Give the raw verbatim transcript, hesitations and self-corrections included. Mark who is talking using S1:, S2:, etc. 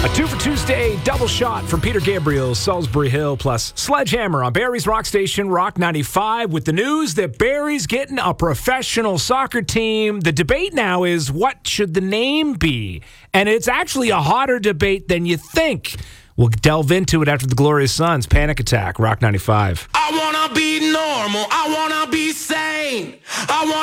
S1: A two for Tuesday double shot from Peter Gabriel, Salisbury Hill, plus Sledgehammer on Barry's Rock Station, Rock ninety-five, with the news that Barry's getting a professional soccer team. The debate now is, what should the name be? And it's actually a hotter debate than you think. We'll delve into it after the Glorious Sons. Panic Attack, Rock ninety-five.
S2: I want to be normal. I want to be sane. I want